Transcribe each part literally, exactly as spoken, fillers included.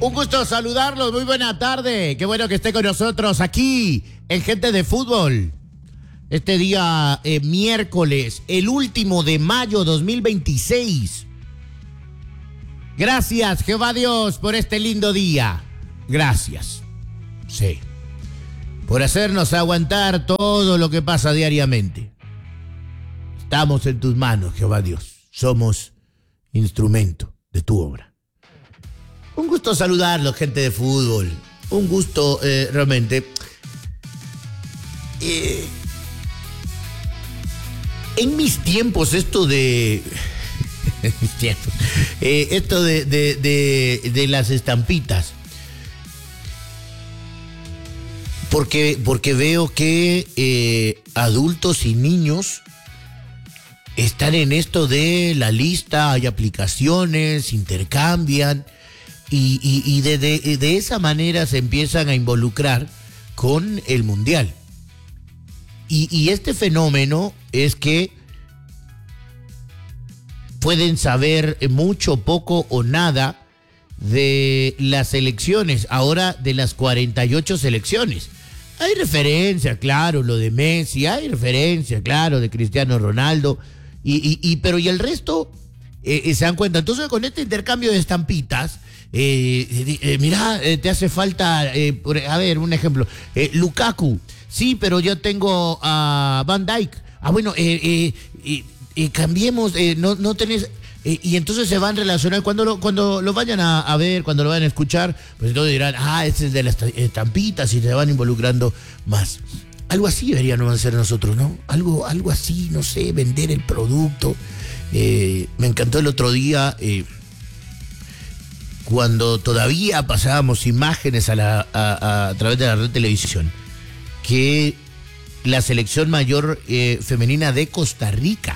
Un gusto saludarlos, muy buena tarde. Qué bueno que esté con nosotros aquí en Gente de Fútbol. Este día eh, miércoles, el último de mayo dos mil veintiséis. Gracias, Jehová Dios, por este lindo día. Gracias. Sí. Por hacernos aguantar todo lo que pasa diariamente. Estamos en tus manos, Jehová Dios. Somos instrumento de tu obra. Un gusto saludarlos, gente de fútbol. Un gusto eh, realmente. Eh, en mis tiempos, esto de. en mis tiempos. Eh, esto de, de, de, de las estampitas. Porque, porque veo que eh, adultos y niños están en esto de la lista, hay aplicaciones, intercambian. Y, y, y de, de, de esa manera se empiezan a involucrar con el mundial. Y, y este fenómeno es que pueden saber mucho, poco o nada de las selecciones, ahora de las cuarenta y ocho selecciones. Hay referencia, claro, lo de Messi, hay referencia, claro, de Cristiano Ronaldo, y, y, y, pero y el resto eh, se dan cuenta. Entonces, con este intercambio de estampitas, Eh, eh, eh, mira, eh, te hace falta, eh, por, a ver, un ejemplo, eh, Lukaku, sí, pero yo tengo a Van Dijk. Ah, bueno, eh, eh, eh, eh, cambiemos, eh, no, no tenés, eh, y entonces se van a relacionar, cuando lo, cuando lo vayan a, a ver, cuando lo vayan a escuchar, pues entonces dirán, ah, ese es de las estampitas, y se van involucrando más. Algo así deberíamos hacer nosotros, ¿no? Algo, algo así, no sé, vender el producto. Eh, me encantó el otro día, eh, cuando todavía pasábamos imágenes a, la, a, a través de la red de televisión, que la selección mayor eh, femenina de Costa Rica,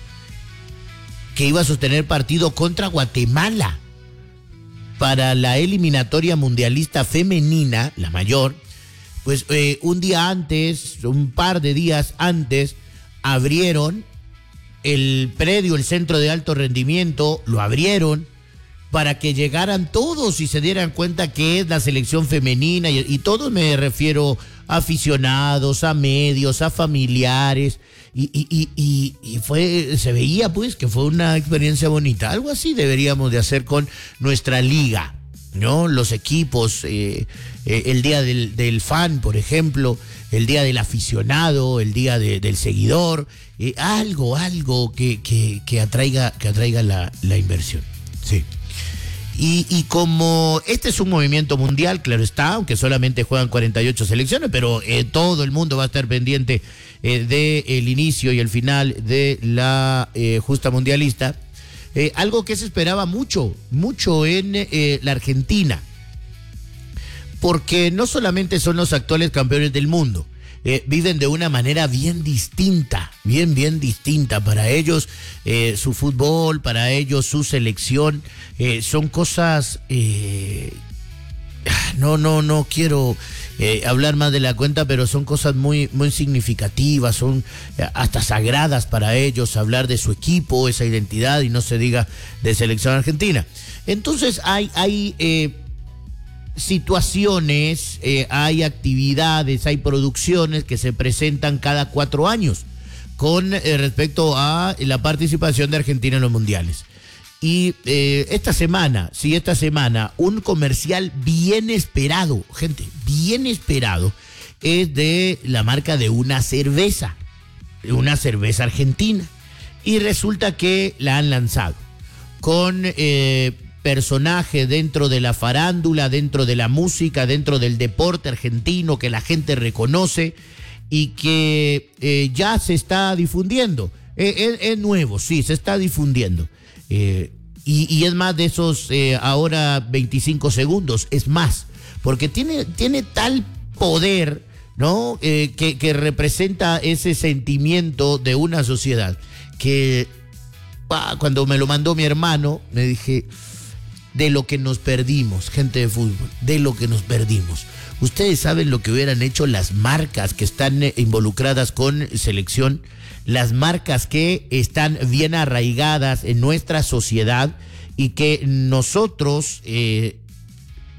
que iba a sostener partido contra Guatemala para la eliminatoria mundialista femenina, la mayor, pues eh, un día antes, un par de días antes, abrieron el predio, el centro de alto rendimiento, lo abrieron para que llegaran todos y se dieran cuenta que es la selección femenina, y, y todos me refiero a aficionados, a medios, a familiares, y, y, y, y, y fue, se veía pues que fue una experiencia bonita. Algo así deberíamos de hacer con nuestra liga, ¿no? Los equipos, eh, eh, el día del, del fan, por ejemplo, el día del aficionado, el día de, del seguidor, eh, algo, algo que, que, que atraiga, que atraiga la, la inversión, sí. Y, y como este es un movimiento mundial, claro está, aunque solamente juegan cuarenta y ocho selecciones, pero eh, todo el mundo va a estar pendiente eh, del inicio y el final de la eh, justa mundialista. Eh, algo que se esperaba mucho, mucho en eh, la Argentina, porque no solamente son los actuales campeones del mundo, Eh, viven de una manera bien distinta, bien, bien distinta. Para ellos, eh, su fútbol, para ellos, su selección, eh, son cosas, eh, no, no, no quiero eh, hablar más de la cuenta, pero son cosas muy, muy significativas, son eh, hasta sagradas para ellos, hablar de su equipo, esa identidad, y no se diga de selección argentina. Entonces hay, hay eh, situaciones, eh, hay actividades, hay producciones que se presentan cada cuatro años con eh, respecto a la participación de Argentina en los mundiales. Y eh, esta semana, sí, esta semana, un comercial bien esperado, gente, bien esperado, es de la marca de una cerveza, una cerveza argentina. Y resulta que la han lanzado con Eh, personaje dentro de la farándula, dentro de la música, dentro del deporte argentino que la gente reconoce y que eh, ya se está difundiendo. Eh, es, es nuevo, sí, se está difundiendo. Eh, y, y es más de esos eh, ahora veinticinco segundos, es más, porque tiene, tiene tal poder, ¿no? Eh, que, que representa ese sentimiento de una sociedad que ah, cuando me lo mandó mi hermano, me dije, de lo que nos perdimos, gente de fútbol, de lo que nos perdimos. Ustedes saben lo que hubieran hecho las marcas que están involucradas con selección, las marcas que están bien arraigadas en nuestra sociedad y que nosotros, eh,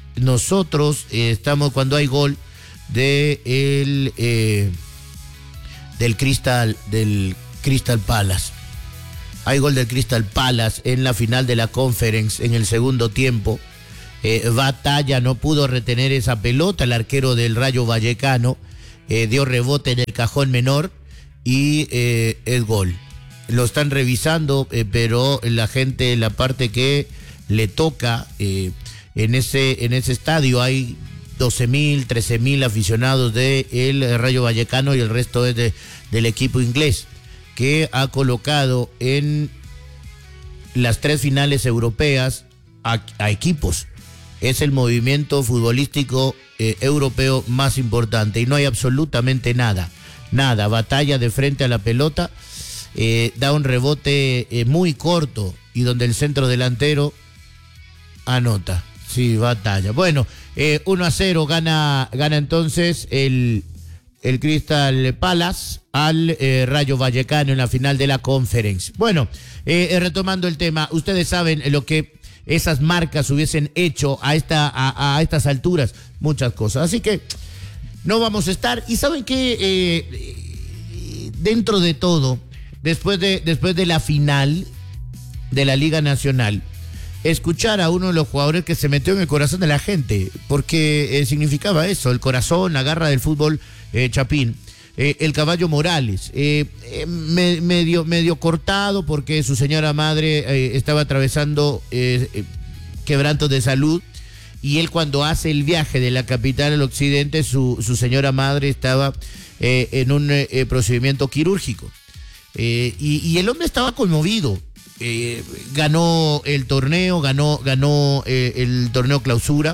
nosotros eh, estamos cuando hay gol de el, eh, del Crystal del Crystal Palace. Hay gol del Crystal Palace en la final de la Conference en el segundo tiempo. Eh, Batalla no pudo retener esa pelota, el arquero del Rayo Vallecano eh, dio rebote en el cajón menor y eh, es gol. Lo están revisando, eh, pero la gente, la parte que le toca eh, en ese en ese estadio hay doce mil, trece mil aficionados del Rayo Vallecano y el resto es de, del equipo inglés, que ha colocado en las tres finales europeas a, a equipos. Es el movimiento futbolístico eh, europeo más importante y no hay absolutamente nada, nada. Batalla de frente a la pelota, eh, da un rebote eh, muy corto y donde el centro delantero anota. Sí, Batalla. Bueno, eh, uno a cero gana, gana entonces el, el Crystal Palace al eh, Rayo Vallecano en la final de la Conference. Bueno, eh, retomando el tema, ustedes saben lo que esas marcas hubiesen hecho a, esta, a, a estas alturas, muchas cosas. Así que no vamos a estar. Y saben que eh, dentro de todo, después de, después de la final de la Liga Nacional, escuchar a uno de los jugadores que se metió en el corazón de la gente, porque eh, significaba eso, el corazón, la garra del fútbol eh, chapín. Eh, el Caballo Morales, eh, eh, me, medio, medio cortado porque su señora madre eh, estaba atravesando eh, eh, quebrantos de salud y él cuando hace el viaje de la capital al occidente, su, su señora madre estaba eh, en un eh, procedimiento quirúrgico eh, y, y el hombre estaba conmovido. Eh, ganó el torneo, ganó, ganó eh, el torneo clausura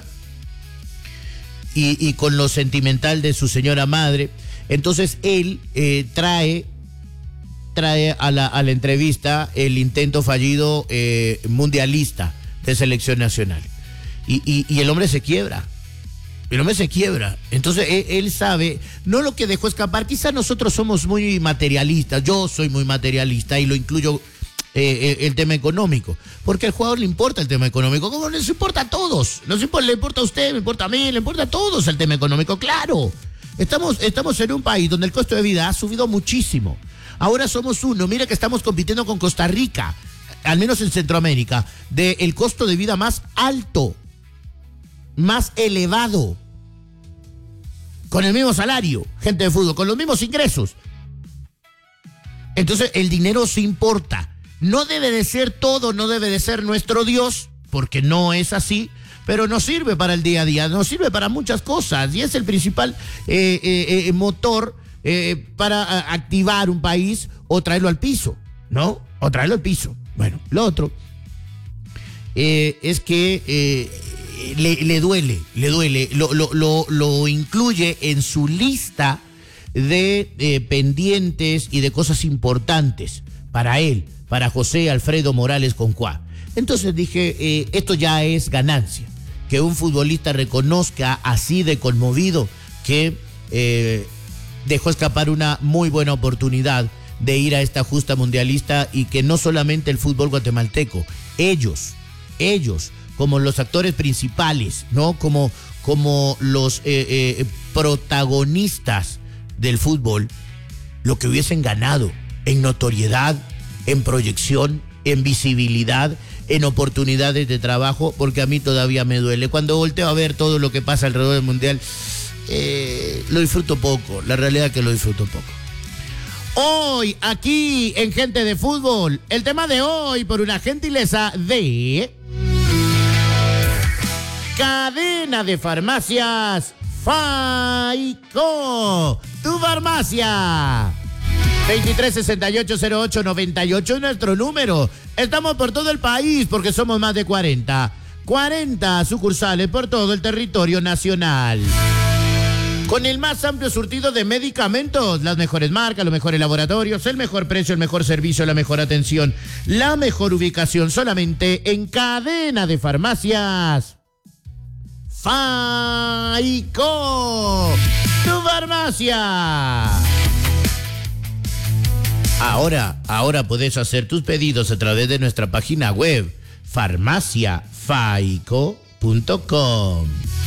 y, y con lo sentimental de su señora madre. Entonces él eh, trae, trae a la, a la entrevista el intento fallido eh, mundialista de selección nacional. Y, y, y el hombre se quiebra. El hombre se quiebra. Entonces él, él sabe, no lo que dejó escapar. Quizás nosotros somos muy materialistas. Yo soy muy materialista y lo incluyo eh, el tema económico. Porque al jugador le importa el tema económico. Como les importa a todos. Nos importa, le importa a usted, me importa a mí, le importa a todos el tema económico. Claro. Estamos, estamos en un país donde el costo de vida ha subido muchísimo. Ahora somos uno. Mira que estamos compitiendo con Costa Rica, al menos en Centroamérica, del costo de vida más alto, más elevado, con el mismo salario, gente de fútbol, con los mismos ingresos. Entonces el dinero sí importa. No debe de ser todo, no debe de ser nuestro Dios, porque no es así. Pero nos sirve para el día a día, nos sirve para muchas cosas y es el principal eh, eh, eh, motor eh, para a, activar un país o traerlo al piso, ¿no? O traerlo al piso. Bueno, lo otro eh, es que eh, le, le duele, le duele, lo, lo, lo, lo incluye en su lista de eh, pendientes y de cosas importantes para él, para José Alfredo Morales Concuá. Entonces dije, eh, esto ya es ganancia. Que un futbolista reconozca así de conmovido que eh, dejó escapar una muy buena oportunidad de ir a esta justa mundialista y que no solamente el fútbol guatemalteco, ellos, ellos como los actores principales, ¿no? Como, como los eh, eh, protagonistas del fútbol, lo que hubiesen ganado en notoriedad, en proyección, en visibilidad, en oportunidades de trabajo, porque a mí todavía me duele. Cuando volteo a ver todo lo que pasa alrededor del Mundial, eh, lo disfruto poco, la realidad es que lo disfruto poco. Hoy, aquí en Gente de Fútbol, el tema de hoy, por una gentileza de Cadena de Farmacias Faico, tu farmacia. veintitrés sesenta y ocho cero ocho noventa y ocho es nuestro número. Estamos por todo el país porque somos más de cuarenta. cuarenta sucursales por todo el territorio nacional. Con el más amplio surtido de medicamentos, las mejores marcas, los mejores laboratorios, el mejor precio, el mejor servicio, la mejor atención, la mejor ubicación solamente en Cadena de Farmacias Faico, tu farmacia. Ahora, ahora podés hacer tus pedidos a través de nuestra página web farmacia faico punto com.